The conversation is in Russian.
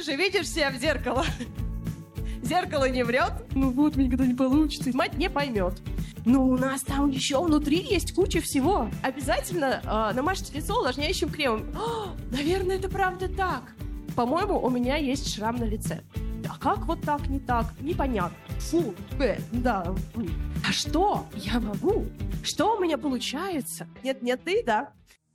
же видишь себя в зеркало. Зеркало не врет. Ну вот, мне никогда не получится. Мать не поймет. Ну, у нас там еще внутри есть куча всего. Обязательно намажьте лицо увлажняющим кремом. Наверное, это правда так. По-моему, у меня есть шрам на лице. А как вот так, не так? Непонятно. Фу, да. А что я могу? Что у меня получается? Нет, ты, да?